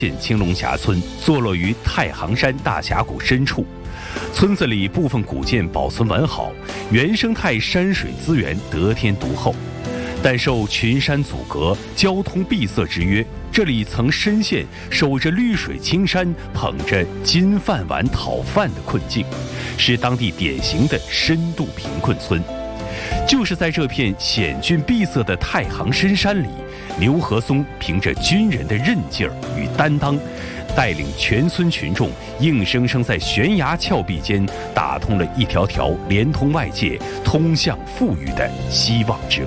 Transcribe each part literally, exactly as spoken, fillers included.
县青龙峡村坐落于太行山大峡谷深处，村子里部分古建保存完好，原生态山水资源得天独厚。但受群山阻隔、交通闭塞之约，这里曾深陷守着绿水青山、捧着金饭碗讨饭的困境，是当地典型的深度贫困村。就是在这片险峻闭塞的太行深山里，牛和松凭着军人的韧劲儿与担当，带领全村群众硬生生在悬崖峭壁间打通了一条条连通外界、通向富裕的希望之路。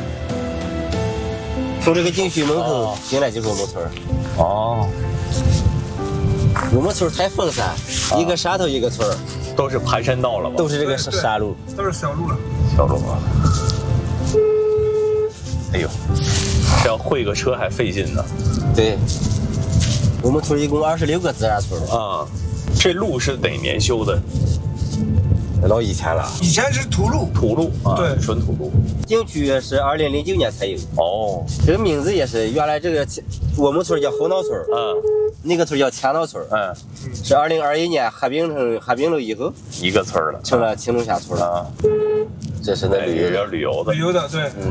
从这个景区门口进来就是我们村儿。 哦， 我们村儿太分散，啊、一个山头一个村儿， 都是盘山道了吗？ 都是这个山路， 都是小路了。 小路啊！哎呦，这要会个车还费劲呢。 对，我们村一共二十六个自然村啊。这路是哪年修的？ 老以前了， 以前是土路， 土路啊， 对， 纯土路。 景区是二零零九年才有。 哦， 这个名字也是原来这个我们村叫后脑村，嗯，那个村叫前脑村，嗯，是二零二一年合并成合并了以后， 一个村了， 成了青龙峡村了。啊，这是那旅游的旅游的旅游的，对，嗯。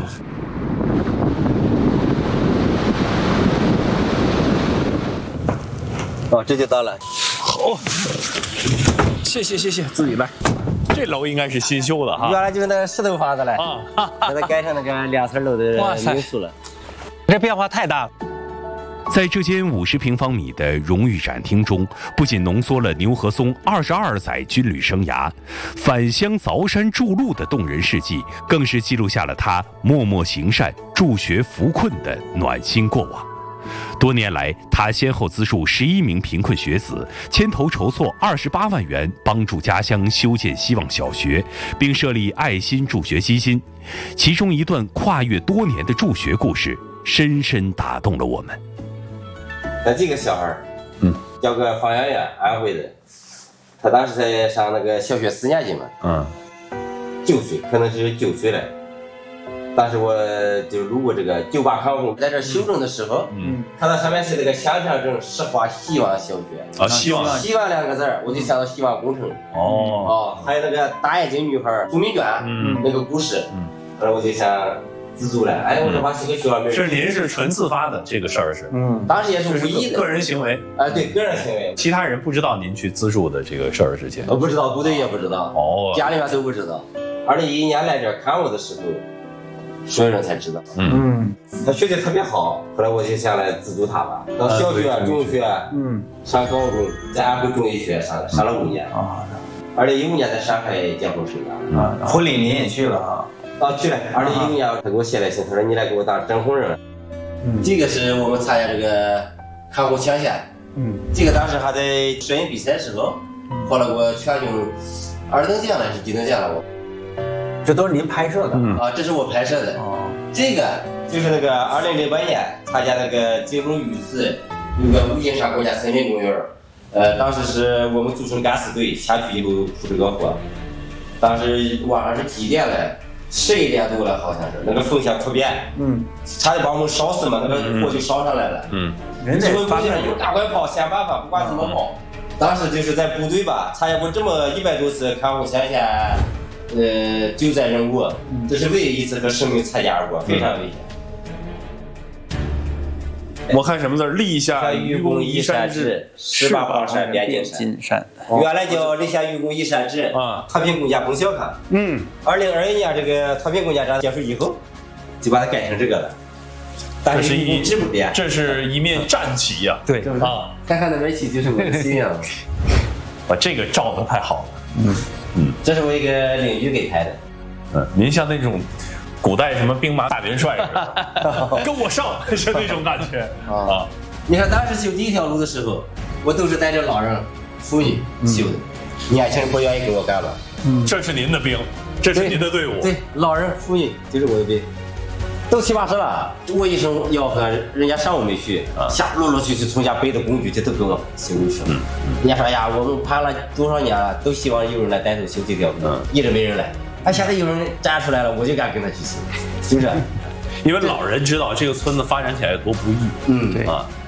哦，这就到了。 好，谢谢谢谢，自己来。这楼应该是新修的哈， 原来就是那石头房子嘞，啊，现在改成那个两层楼的民宿了。 这变化太大了。 在这间五十平方米的荣誉展厅中，不仅浓缩了牛和松二十二载军旅生涯、返乡凿山筑路的动人事迹，更是记录下了他默默行善、助学扶困的暖心过往。多年来，他先后资助十一名贫困学子，牵头筹措二十八万元，帮助家乡修建希望小学，并设立爱心助学基金。其中一段跨越多年的助学故事，深深打动了我们。 那这个小孩，嗯，叫个方圆圆，安徽的，他当时在上那个小学四年级嘛，嗯，九岁，可能是九岁了。当时我就路过这个九八康复，在这修正的时候，嗯，看到上面是那个象征证石化希望小学啊，希望希望两个字我就想到希望工程哦哦，还有那个大眼睛女孩朱敏娟，嗯，那个故事，嗯，后来我就想资助了，哎，我说把这个学校名是您是纯自发的这个事儿是， 嗯，当时也是无意的个人行为， 啊，对，个人行为， 其他人不知道您去资助的这个事儿之前， 我不知道，部队也不知道， 哦， 家里面都不知道。二零一一年来这看我的时候。所有人才知道，嗯，他学习特别好，后来我就想来资助他吧。到小学、中学，嗯，上高中，在安徽中医学上上了五年啊。二零一五年在上海结婚生的啊，婚礼您也去了啊？ 啊，去了。二零一五年他给我写了信，他说你来给我当证婚人。嗯，这个是我们参加这个看护抢险，嗯，这个当时还在摄影比赛时候获了过全军二等奖了，是几等奖了我。 这都是您拍摄的、 嗯、啊，这是我拍摄的。哦，这个就是那个二零零八年参加那个金龙鱼池那个五金山国家森林公园，呃，当时是我们组成敢死队下去以后出这个火，当时晚上是几点了？十一点多了，好像是那个风向突变，嗯，差点把我们烧死嘛，那个火就烧上来了，嗯，人家发现就赶快跑，想办法，不管怎么跑。当时就是在部队吧，参加过这么一百多次看护抢险。呃，救灾任务，这是唯一一次和生命擦肩而过，非常危险。 我看什么字？立下愚公移山志，十八方山边境山。原来叫立下愚公移山志啊，太平公家彭小康。嗯，二零二一年这个太平公家章结束以后，就把它改成这个了。但是一直不变。 这是一面战旗呀。 对啊，看看那边旗就是我的信仰。 哇，这个照的太好了。 嗯。嗯，这是我一个邻居给拍的。 嗯，您像那种古代什么兵马大元帅似的，跟我上是那种感觉啊。 你看当时修第一条路的时候，我都是带着老人、妇女修的，年轻人不愿意跟我干了。 嗯，这是您的兵，这是您的队伍。 对，老人、妇女就是我的兵。都七八十了，我一声吆喝，人家上午没去，下陆陆续续从家背的工具，这都给我修去了。人家说呀，我们盘了多少年了，都希望有人来带头修这条路，一直没人来。哎，现在有人站出来了，我就敢跟他去修，是不是？ 因为老人知道这个村子发展起来多不易，嗯，对啊，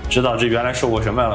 知道这原来受过什么样的